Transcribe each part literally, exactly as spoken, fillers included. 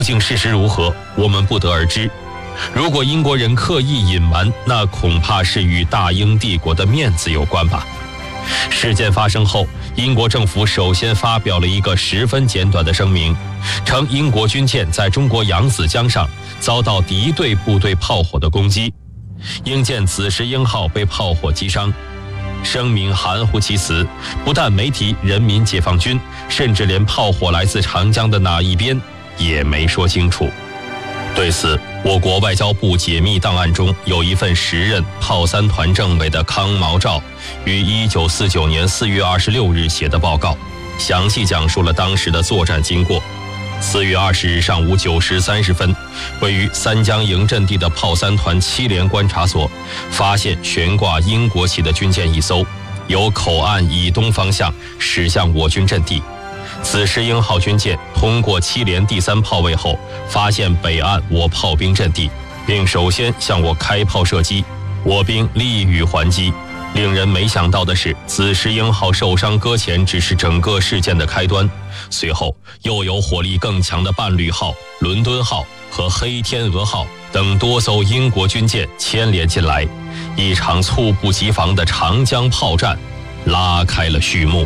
竟事实如何，我们不得而知。如果英国人刻意隐瞒，那恐怕是与大英帝国的面子有关吧。事件发生后，英国政府首先发表了一个十分简短的声明，称英国军舰在中国扬子江上遭到敌对部队炮火的攻击，英舰紫石英号被炮火击伤。声明含糊其辞，不但没提人民解放军，甚至连炮火来自长江的哪一边也没说清楚。对此，我国外交部解密档案中有一份时任炮三团政委的康毛照于一九四九年四月二十六日写的报告，详细讲述了当时的作战经过。四月二十日上午九时三十分，位于三江营阵地的炮三团七连观察所发现悬挂英国旗的军舰一艘，由口岸以东方向驶向我军阵地。紫石英号军舰通过七连第三炮位后，发现北岸我炮兵阵地，并首先向我开炮射击，我兵力予还击。令人没想到的是，紫石英号受伤搁浅只是整个事件的开端，随后又有火力更强的伴侣号、伦敦号和黑天鹅号等多艘英国军舰牵连进来，一场猝不及防的长江炮战拉开了序幕。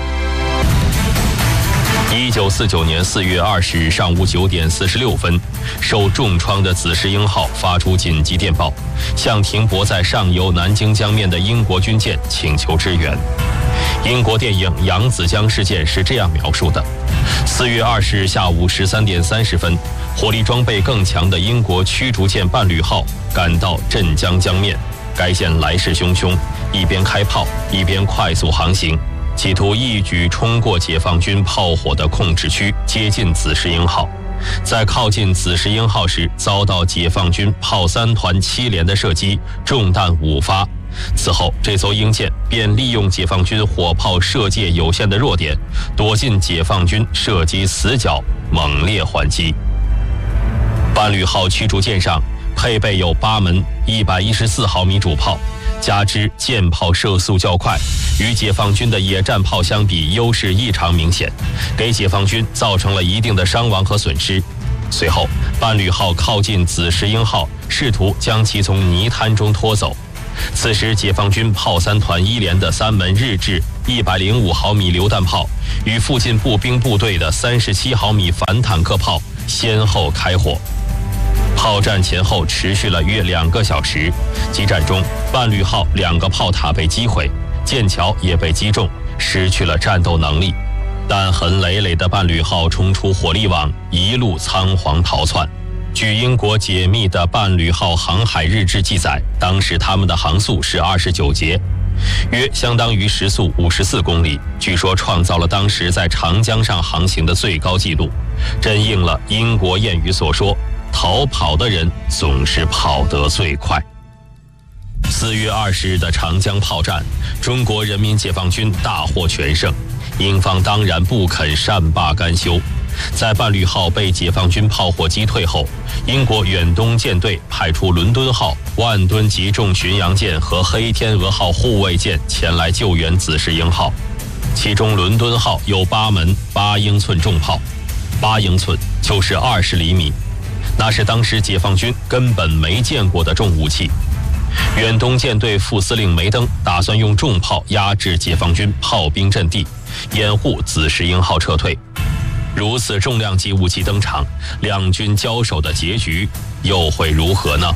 一九四九年四月二十日上午九点四十六分，受重创的紫石英号发出紧急电报，向停泊在上游南京江面的英国军舰请求支援。英国电影《扬子江事件》是这样描述的：四月二十日下午十三点三十分，火力装备更强的英国驱逐舰伴侣号赶到镇江江面，该舰来势汹汹，一边开炮一边快速航行，企图一举冲过解放军炮火的控制区，接近紫石英号。在靠近紫石英号时，遭到解放军炮三团七连的射击，中弹五发。此后，这艘英舰便利用解放军火炮射界有限的弱点，躲进解放军射击死角，猛烈还击。伴侣号驱逐舰上配备有八门一百一十四毫米主炮，加之舰炮射速较快，与解放军的野战炮相比优势异常明显，给解放军造成了一定的伤亡和损失。随后，伴侣号靠近紫石英号，试图将其从泥滩中拖走。此时，解放军炮三团一连的三门日制一百零五毫米榴弹炮与附近步兵部队的三十七毫米反坦克炮先后开火。炮战前后持续了约两个小时，激战中，伴侣号两个炮塔被击毁，舰桥也被击中，失去了战斗能力。弹痕累累的伴侣号冲出火力网，一路仓皇逃窜。据英国解密的伴侣号航海日志记载，当时他们的航速是二十九节，约相当于时速五十四公里，据说创造了当时在长江上航行的最高纪录，真应了英国谚语所说，逃跑的人总是跑得最快。四月二十日的长江炮战，中国人民解放军大获全胜，英方当然不肯善罢甘休。在伴侣号被解放军炮火击退后，英国远东舰队派出伦敦号万吨级重巡洋舰和黑天鹅号护卫舰前来救援紫石英号，其中伦敦号有八门八英寸重炮，八英寸就是二十厘米，那是当时解放军根本没见过的重武器。远东舰队副司令梅登打算用重炮压制解放军炮兵阵地，掩护紫石英号撤退。如此重量级武器登场，两军交手的结局又会如何呢？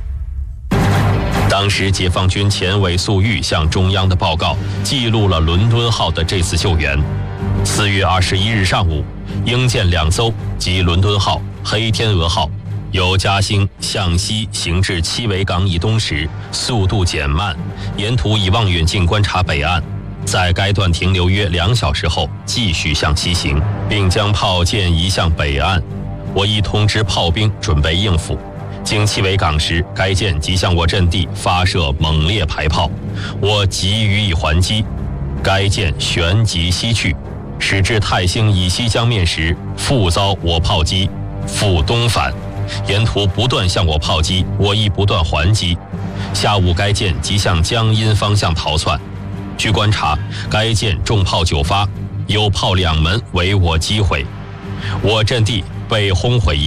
当时解放军前委粟裕向中央的报告记录了伦敦号的这次救援。四月二十一日上午，英舰两艘及伦敦号、黑天鹅号由嘉兴向西行至七尾港以东时，速度减慢，沿途以望远镜观察北岸。在该段停留约两小时后，继续向西行，并将炮舰移向北岸。我已通知炮兵准备应付。经七尾港时，该舰即向我阵地发射猛烈排炮，我急予以还击。该舰旋即西去，驶至泰兴以西江面时，复遭我炮击，复东返。沿途不断向我炮击，我亦不断还击。下午该舰即向江阴方向逃窜。据观察，该舰重炮九发，有炮两门为我击毁。我阵地被轰毁一